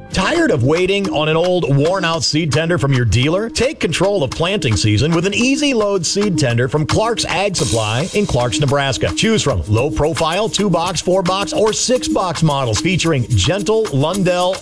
Tired of waiting on an old, worn-out seed tender from your dealer? Take control of planting season with an easy load seed tender from Clark's Ag Supply in Clarks, Nebraska. Choose from low-profile 2-box, 4-box, or 6-box models featuring gentle Lundell